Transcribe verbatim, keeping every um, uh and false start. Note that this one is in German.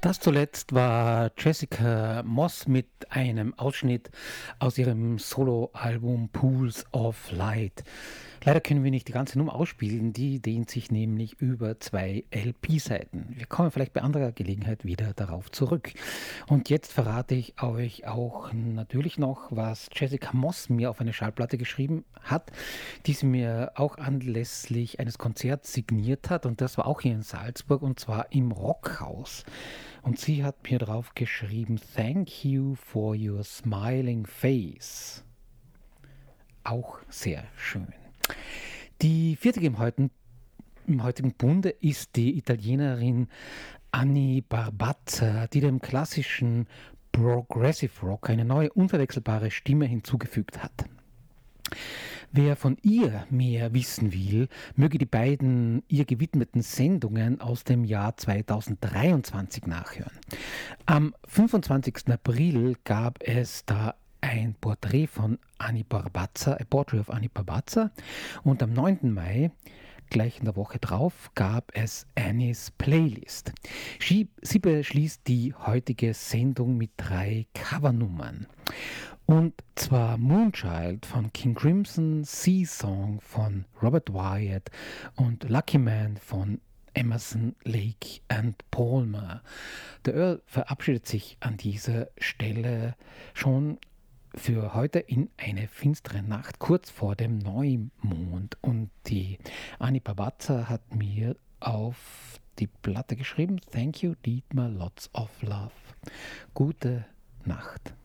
Das zuletzt war Jessica Moss mit einem Ausschnitt aus ihrem Soloalbum Pools of Light. Leider können wir nicht die ganze Nummer ausspielen, die dehnt sich nämlich über zwei L P-Seiten. Wir kommen vielleicht bei anderer Gelegenheit wieder darauf zurück. Und jetzt verrate ich euch auch natürlich noch, was Jessica Moss mir auf eine Schallplatte geschrieben hat, die sie mir auch anlässlich eines Konzerts signiert hat. Und das war auch hier in Salzburg, und zwar im Rockhaus. Und sie hat mir drauf geschrieben: Thank you for your smiling face. Auch sehr schön. Die vierte im heutigen, im heutigen Bunde ist die Italienerin Anni Barbazza, die dem klassischen Progressive Rock eine neue, unverwechselbare Stimme hinzugefügt hat. Wer von ihr mehr wissen will, möge die beiden ihr gewidmeten Sendungen aus dem Jahr zweitausenddreiundzwanzig nachhören. Am fünfundzwanzigsten April gab es da ein Porträt von Anni Barbazza, A Portrait of Anni Barbazza, und am neunten Mai, gleich in der Woche drauf, gab es Annies Playlist. Sie, sie beschließt die heutige Sendung mit drei Covernummern. Und zwar Moonchild von King Crimson, Sea Song von Robert Wyatt und Lucky Man von Emerson, Lake and Palmer. Der Earl verabschiedet sich an dieser Stelle schon für heute in eine finstere Nacht, kurz vor dem Neumond. Und die Anni Barbazza hat mir auf die Platte geschrieben: Thank you, Dietmar, lots of love. Gute Nacht.